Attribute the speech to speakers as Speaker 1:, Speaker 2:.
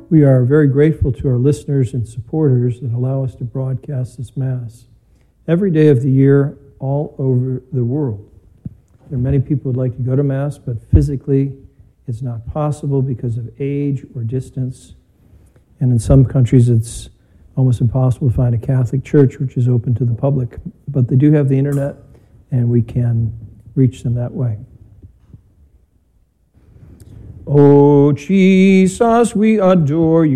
Speaker 1: We are very grateful to our listeners and supporters that allow us to broadcast this Mass every day of the year all over the world. There are many people who would like to go to Mass, but physically it's not possible because of age or distance. And in some countries it's almost impossible to find a Catholic church which is open to the public. But they do have the internet, and we can reach them that way. Oh, Jesus, we adore you.